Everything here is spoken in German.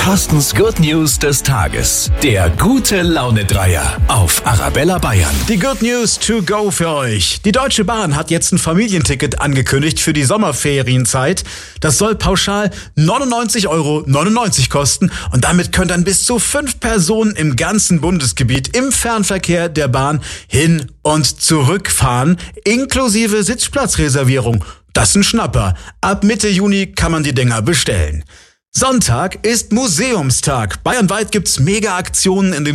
Carstens Good News des Tages. Der gute Laune-Dreier auf Arabella Bayern. Die Good News to go für euch. Die Deutsche Bahn hat jetzt ein Familienticket angekündigt für die Sommerferienzeit. Das soll pauschal 99,99 € kosten und damit können dann bis zu 5 Personen im ganzen Bundesgebiet im Fernverkehr der Bahn hin und zurückfahren, inklusive Sitzplatzreservierung. Das ist ein Schnapper. Ab Mitte Juni kann man die Dinger bestellen. Sonntag ist Museumstag. Bayernweit gibt's Mega-Aktionen in den